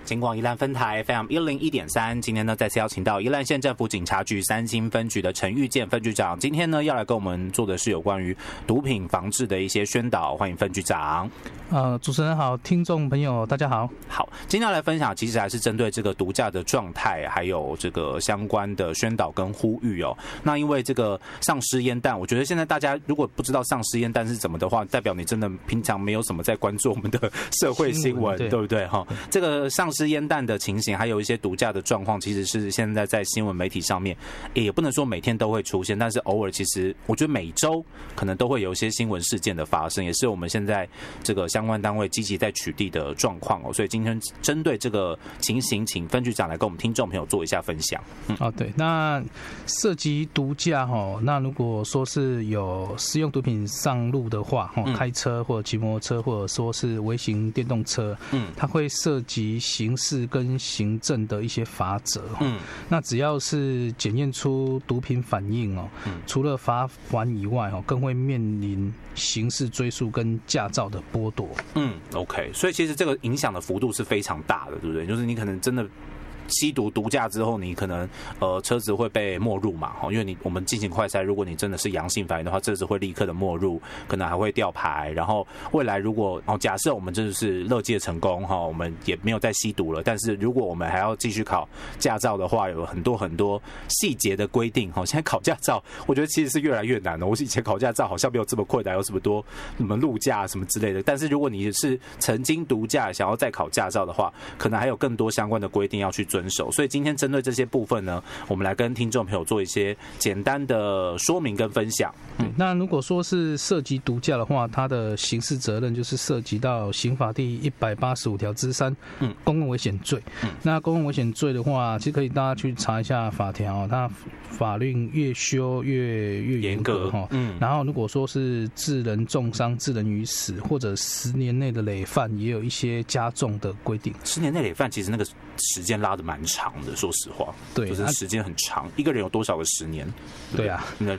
金广宜兰分台 FM 101.3，今天呢再次邀请到宜兰县政府警察局3星分局的陈玉健分局长，今天呢要来跟我们做的是有关于毒品防治的一些宣导，欢迎分局长。 主持人好，听众朋友大家好。 好，今天要来分享，其实还是针对这个毒驾的状态，还有这个相关的宣导跟呼吁哦。那因为这个丧尸烟弹，我觉得现在大家如果不知道丧尸烟弹是怎么的话，代表你真的平常没有什么在关注我们的社会新闻，对不对？哈，这个丧尸烟弹的情形，还有一些毒驾的状况，其实是现在在新闻媒体上面，也不能说每天都会出现，但是偶尔其实我觉得每周可能都会有一些新闻事件的发生，也是我们现在这个相关单位积极在取缔的状况哦。所以今天针对这个情形，请分局长来跟我们听众朋友做一下分享。 对，那涉及毒驾那如果说是有使用毒品上路的话，开车或者骑摩托车，或者说是微型电动车，它会涉及刑事跟行政的一些罚则。那只要是检验出毒品反应除了罚款以外更会面临刑事追诉跟驾照的剥夺。 OK， 所以其实这个影响的幅度是非常大的，对不对？就是你可能真的吸毒毒驾之后，你可能车子会被没入嘛，因为我们进行快筛，如果你真的是阳性反应的话，车子会立刻的没入，可能还会吊牌。然后未来如果假设我们真的是勒戒成功我们也没有再吸毒了，但是如果我们还要继续考驾照的话，有很多细节的规定。现在考驾照，我觉得其实是越来越难了。我以前考驾照好像没有这么困难，有什么多什么路驾什么之类的。但是如果你是曾经毒驾，想要再考驾照的话，可能还有更多相关的规定要去遵守。所以今天针对这些部分呢，我们来跟听众朋友做一些简单的说明跟分享。 那如果说是涉及毒驾的话，它的刑事责任就是涉及到刑法第185条之3，公共危险罪。那公共危险罪的话，其实可以大家去查一下法条，它法律越修越严格然后如果说是致人重伤、致人于死，或者10年内的累犯，也有一些加重的规定。 10年内累犯，其实那个时间拉得蛮长的，说实话， 对， 就是时间很长。一个人有多少个10年？ 对啊， 那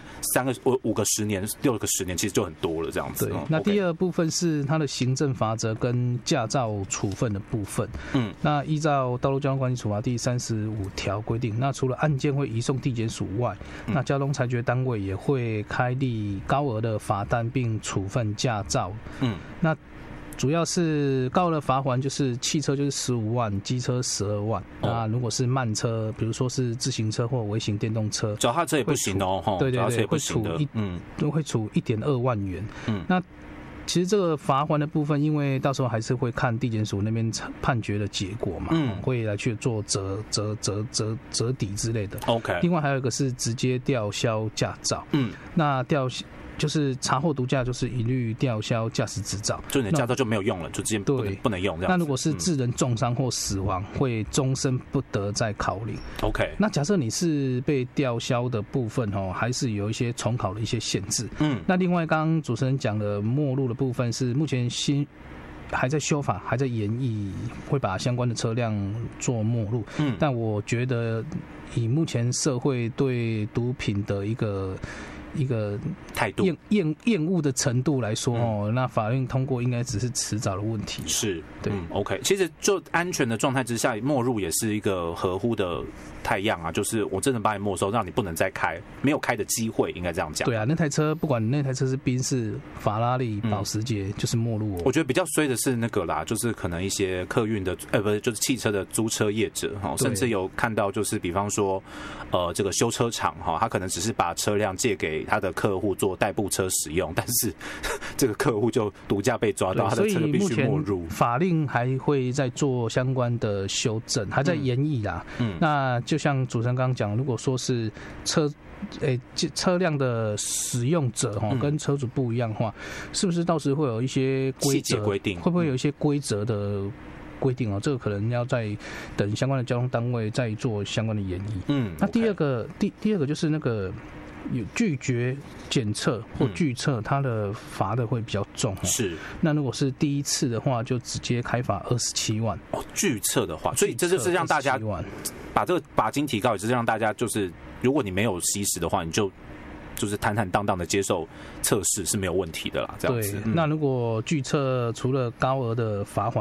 5个10年、6个10年，其实就很多了，这样子。 对，那第二部分是它的行政罚则跟驾照处分的部分。那依照《道路交通管理处罚》第35条规定，那除了案件会移送地检署外，那交通裁决单位也会开立高额的罚单并处分驾照。那主要是高额的罚款，就是汽车就是15万，机车12万。那如果是慢车，比如说是自行车或微型电动车， 脚踏车也不行对，会处1.2万元。那其实这个罚款的部分，因为到时候还是会看地检署那边判决的结果嘛，会来去做折抵之类的。 OK。另外还有一个是直接吊销驾照。那就是查获毒驾，就是一律吊销驾驶执照， 就你的驾照就没有用了，就直接不能用这样子。 那如果是致人重伤或死亡，会终身不得再考虑。 OK。那假设你是被吊销的部分还是有一些重考的一些限制。那另外刚刚主持人讲的没入的部分是目前还在修法，还在研议，会把相关的车辆做没入。但我觉得以目前社会对毒品的一个态度厌恶的程度来说那法令通过应该只是迟早的问题。 是， 对 ，OK。其实就安全的状态之下，没入也是一个合乎的态样啊，就是我真的把你没收，让你不能再开，没有开的机会，应该这样讲。 对啊，那台车不管那台车是宾士、法拉利、保时捷，就是没入。 我觉得比较衰的是那个啦，就是可能一些客运的，不是，就是汽车的租车业者甚至有看到就是比方说这个修车厂他可能只是把车辆借给他的客户做代步车使用，但是这个客户就毒驾被抓到，他的车必须没入。 法令还会再做相关的修正，还在研议啦。那就像主持人刚刚讲，如果说是车辆的使用者跟车主不一样的话，是不是到时会有一些细节规定？ 会不会有一些规则的规定这个可能要再等相关的交通单位再做相关的研议。那第二个就是那个有拒绝检测或拒测，它的罚的会比较重。 是。 那如果是第一次的话，就直接开罚27万。 拒测的话，所以这就是让大家把这个罚金提高，也是让大家就是，如果你没有吸食的话，你就是坦坦荡荡的接受测试是没有问题的啦。这样子。 对。那如果拒测，除了高额的罚款